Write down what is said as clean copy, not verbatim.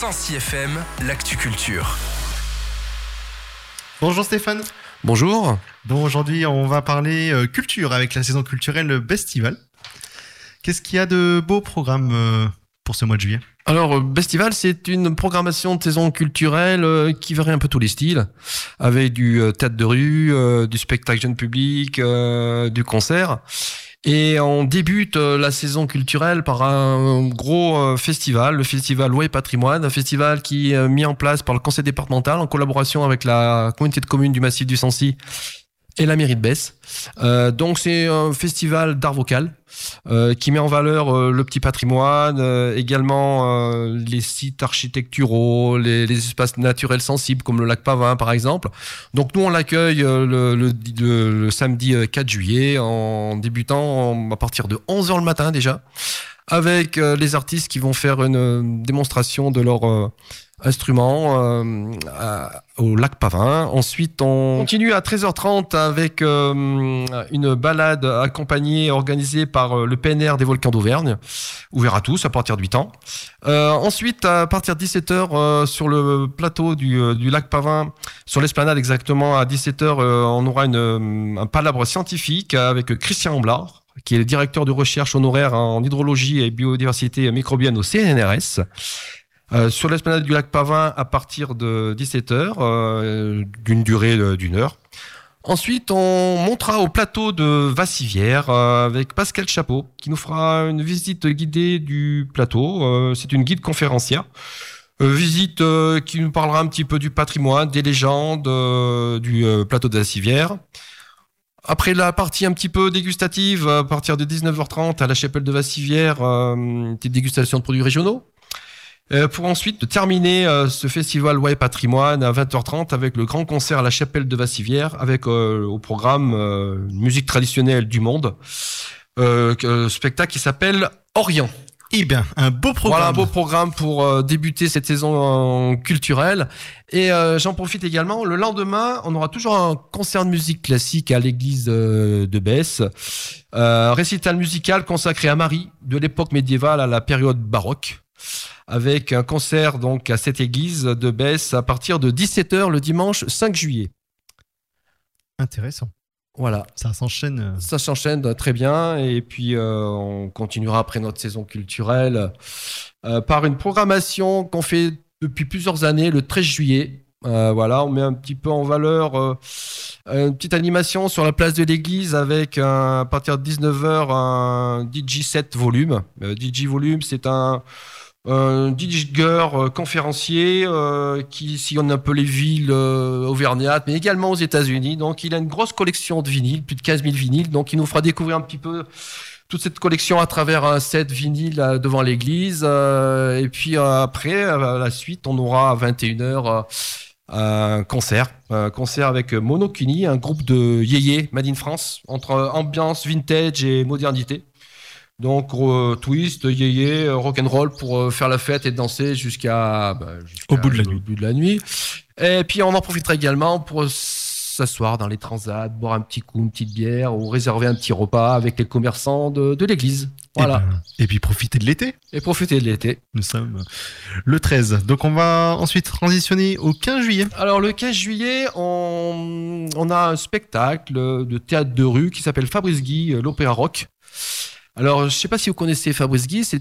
106 FM, l'actu culture. Bonjour Stéphane. Bonjour. Bon, aujourd'hui, on va parler culture avec la saison culturelle Bestival. Qu'est-ce qu'il y a de beaux programmes pour ce mois de juillet ? Alors, Bestival, c'est une programmation de saison culturelle qui varie un peu tous les styles, avec du théâtre de rue, du spectacle jeune public, du concert. Et on débute la saison culturelle par un gros festival, le festival Loi et Patrimoine, un festival qui est mis en place par le conseil départemental en collaboration avec la communauté de communes du massif du Sancy et la mairie de Besse. Donc c'est un festival d'art vocal qui met en valeur le petit patrimoine, également les sites architecturaux, les espaces naturels sensibles comme le lac Pavin par exemple. Donc nous on l'accueille le samedi 4 juillet en débutant à partir de 11h le matin déjà, avec les artistes qui vont faire une démonstration de leur instruments au lac Pavin. Ensuite, on continue à 13h30 avec une balade accompagnée, organisée par le PNR des volcans d'Auvergne, ouvert à tous à partir de 8 ans. Ensuite, à partir de 17h, sur le plateau du lac Pavin, sur l'esplanade exactement, à 17h, on aura un palabre scientifique avec Christian Amblard, qui est le directeur de recherche honoraire en hydrologie et biodiversité microbienne au CNRS. Sur l'esplanade du lac Pavin à partir de 17h, d'une durée d'une heure. Ensuite, on montera au plateau de Vassivière avec Pascal Chapeau, qui nous fera une visite guidée du plateau. C'est une guide conférencière. Visite qui nous parlera un petit peu du patrimoine, des légendes du plateau de Vassivière. Après la partie un petit peu dégustative, à partir de 19h30 à la chapelle de Vassivière, des dégustations de produits régionaux. Pour ensuite terminer ce festival Loi et Patrimoine à 20h30 avec le grand concert à la chapelle de Vassivière avec au programme musique traditionnelle du monde, spectacle qui s'appelle Orient. Eh bien, un beau programme. Voilà un beau programme pour débuter cette saison culturelle. Et j'en profite également, le lendemain, on aura toujours un concert de musique classique à l'église de Besse. Récital musical consacré à Marie, de l'époque médiévale à la période baroque, avec un concert donc à cette église de Besse à partir de 17h le dimanche 5 juillet. Intéressant. Voilà. Ça s'enchaîne. Ça s'enchaîne très bien et puis on continuera après notre saison culturelle par une programmation qu'on fait depuis plusieurs années le 13 juillet. Voilà, on met un petit peu en valeur une petite animation sur la place de l'église avec à partir de 19h un DJ 7 volume. DJ volume, c'est un DJ conférencier qui sillonne un peu les villes auvergnates, mais également aux États-Unis. Donc, il a une grosse collection de vinyles, plus de 15 000 vinyles. Donc, il nous fera découvrir un petit peu toute cette collection à travers un set vinyle devant l'église. Et puis, après, à la suite, on aura à 21h un concert avec Monokuni, un groupe de yéyé made in France, entre ambiance vintage et modernité. Donc twist, yéyé, rock'n'roll pour faire la fête et danser jusqu'au bout de la nuit. Et puis on en profitera également pour s'asseoir dans les transats, boire un petit coup, une petite bière ou réserver un petit repas avec les commerçants de l'église. Voilà. Et puis profiter de l'été. Nous sommes le 13. Donc on va ensuite transitionner au 15 juillet. Alors le 15 juillet, on a un spectacle de théâtre de rue qui s'appelle Fabrice Guy, l'opéra rock. Alors, je ne sais pas si vous connaissez Fabrice Guy, c'est